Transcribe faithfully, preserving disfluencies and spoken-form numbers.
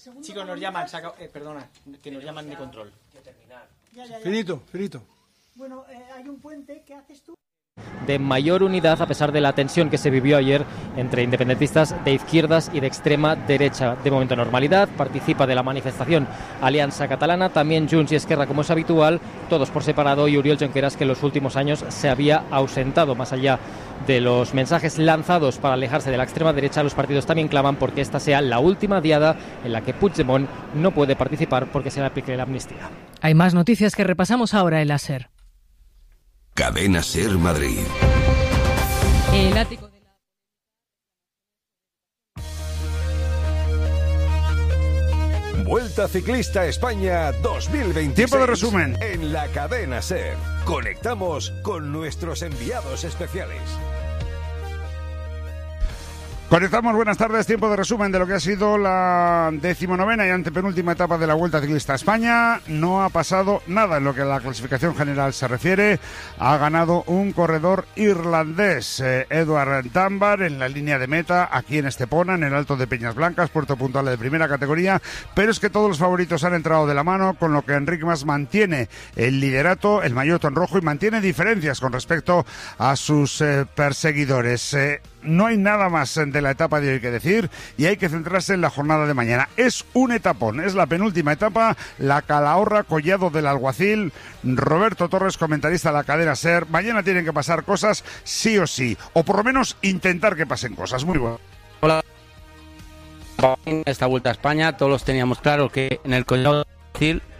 Chicos, nos llaman, saca, eh, perdona, que nos llaman de control. Ya, ya, ya. Finito, finito. Bueno, eh, hay un puente, ¿qué haces tú? De mayor unidad a pesar de la tensión que se vivió ayer entre independentistas de izquierdas y de extrema derecha. De momento normalidad, participa de la manifestación Alianza Catalana, también Junts y Esquerra como es habitual, todos por separado, y Oriol Junqueras, que en los últimos años se había ausentado. Más allá de los mensajes lanzados para alejarse de la extrema derecha, los partidos también claman porque esta sea la última diada en la que Puigdemont no puede participar porque se le aplique la amnistía. Hay más noticias que repasamos ahora en la SER. Cadena SER Madrid. El ático de la... Vuelta Ciclista España dos mil veintiséis. Tiempo de resumen. En la Cadena SER. Conectamos con nuestros enviados especiales. Conectamos, buenas tardes, tiempo de resumen de lo que ha sido la decimonovena y antepenúltima etapa de la Vuelta Ciclista a España. No ha pasado nada en lo que a la clasificación general se refiere. Ha ganado un corredor irlandés, eh, Edward Dunbar, en la línea de meta, aquí en Estepona, en el Alto de Peñas Blancas, puerto puntual de primera categoría, pero es que todos los favoritos han entrado de la mano, con lo que Enric Mas mantiene el liderato, el maillot en rojo, y mantiene diferencias con respecto a sus eh, perseguidores. Eh, No hay nada más de la etapa de hoy que decir y hay que centrarse en la jornada de mañana. Es un etapón, es la penúltima etapa, la Calahorra Collado del Alguacil. Roberto Torres, comentarista de la cadena SER. Mañana tienen que pasar cosas sí o sí, o por lo menos intentar que pasen cosas. Muy bueno. Hola. Esta Vuelta a España, todos teníamos claro que en el Collado del Alguacil